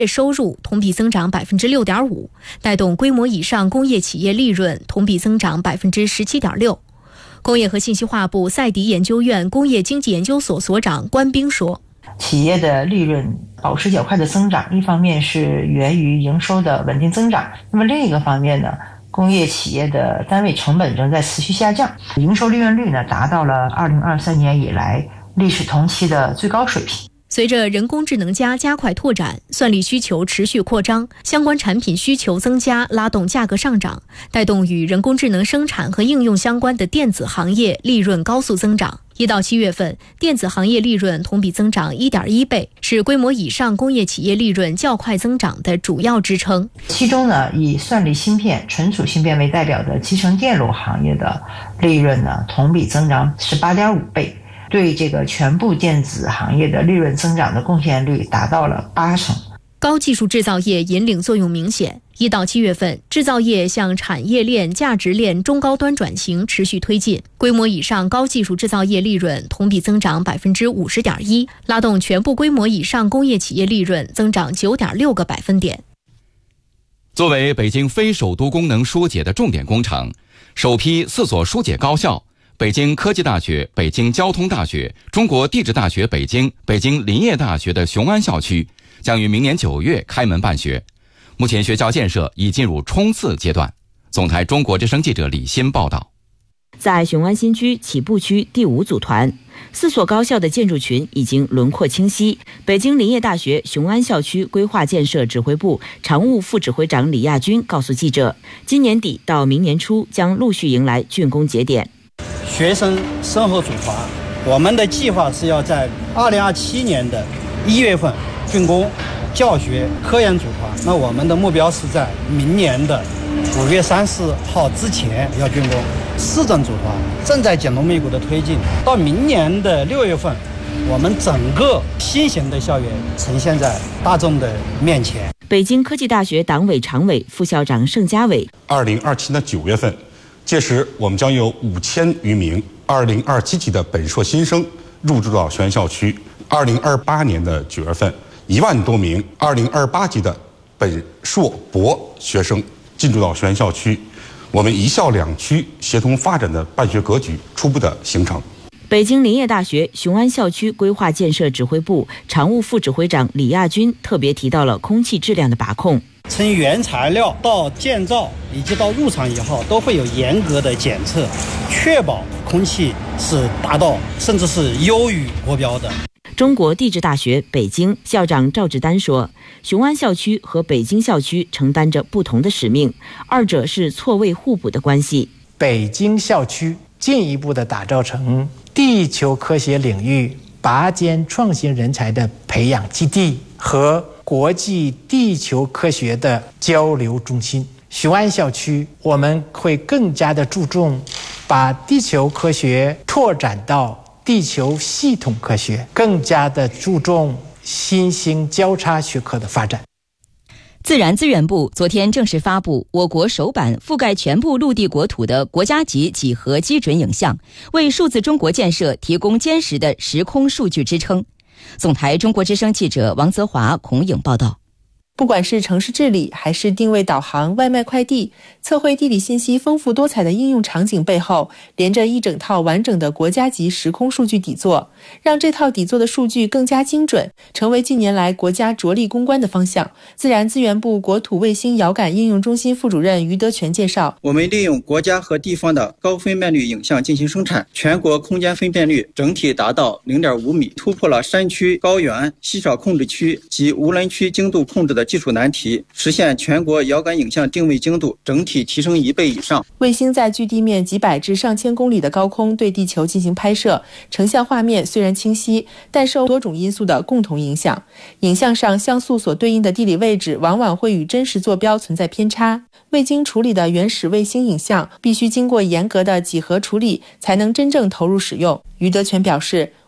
收入同比增长 6.5%， 带动规模以上工业企业利润同比增长 17.6%。工业和信息化部赛迪研究院工业经济研究所所长关兵说， 企业的利润保持较快的增长，一方面是源于营收的稳定增长，那么另一个方面呢，工业企业的单位成本正在持续下降，营收利润率呢达到了2023年以来历史同期的最高水平。 随着人工智能加快拓展，算力需求持续扩张，相关产品需求增加，拉动价格上涨，带动与人工智能生产和应用相关的电子行业利润高速增长。1到7月份，电子行业利润同比增长 1.1 倍，是规模以上工业企业利润较快增长的主要支撑。 其中呢，以算力芯片、存储芯片为代表的集成电路行业的利润呢，同比增长 18.5 倍。对这个全部电子行业的利润增长的贡献率达到了80%。 高技术制造业引领作用明显。1到7月份，制造业向产业链、价值链中高端转型持续推进，规模以上高技术制造业利润同比增长 50.1%， 拉动全部规模以上工业企业利润增长 9.6个百分点。 作为北京非首都功能疏解的重点工程，首批4所疏解高校北京科技大学、北京交通大学、中国地质大学北京、北京林业大学的雄安校区将于明年9月开门办学。目前学校建设已进入冲刺阶段。总台中国之声记者李欣报道。 在雄安新区起步区第5组团，4所高校的建筑群已经轮廓清晰。北京林业大学雄安校区规划建设指挥部常务副指挥长李亚军告诉记者，今年底到明年初将陆续迎来竣工节点。 学生生活组团，我们的计划是要在2027年的1月份竣工，教学科研组团，那我们的目标是在明年的5月30号之前要竣工。市政组团正在紧锣密鼓的推进，到明年的6月份，我们整个新型的校园呈现在大众的面前。 北京科技大学党委常委、副校长盛家伟 ，2027年9月份，届时我们将有5000余名2027级的本硕新生入驻到雄安校区。2028年的9月份，1万多名2028级的本硕博学生进驻到雄安校区。我们一校两区协同发展的办学格局初步的形成。 北京林业大学雄安校区规划建设指挥部常务副指挥长李亚军特别提到了空气质量的把控。 从原材料到建造以及到入场以后，都会有严格的检测，确保空气是达到甚至是优于国标的。 中国地质大学北京校长赵志丹说，雄安校区和北京校区承担着不同的使命，二者是错位互补的关系。 北京校区进一步的打造成地球科学领域拔尖创新人才的培养基地和国际地球科学的交流中心。雄安校区我们会更加的注重把地球科学拓展到地球系统科学，更加的注重新兴交叉学科的发展。 自然资源部昨天正式发布我国首版覆盖全部陆地国土的国家级几何基准影像，为数字中国建设提供坚实的时空数据支撑。总台中国之声记者王泽华、孔颖报道。 不管是城市治理还是定位导航、外卖快递，测绘地理信息丰富多彩的应用场景背后，连着一整套完整的国家级时空数据底座，让这套底座的数据更加精准，成为近年来国家着力攻关的方向。自然资源部国土卫星遥感应用中心副主任于德全介绍， 我们利用国家和地方的高分辨率影像进行生产，全国空间分辨率整体达到 0.5 米，突破了山区、高原、稀少控制区及无人区精度控制的技术难题，实现全国遥感影像定位精度整体提升1倍以上。 卫星在距地面几百至上千公里的高空对地球进行拍摄，成像画面虽然清晰，但受多种因素的共同影响。影像上像素所对应的地理位置往往会与真实坐标存在偏差，未经处理的原始卫星影像必须经过严格的几何处理，才能真正投入使用。于德全表示，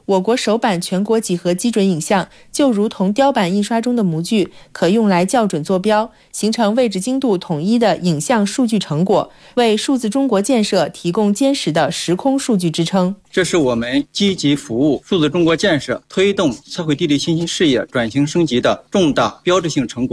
我国首版全国几何基准影像就如同雕版印刷中的模具，可用来校准坐标，形成位置精度统一的影像数据成果，为数字中国建设提供坚实的时空数据支撑。 这是我们积极服务数字中国建设、推动测绘地理信息事业转型升级的重大标志性成果。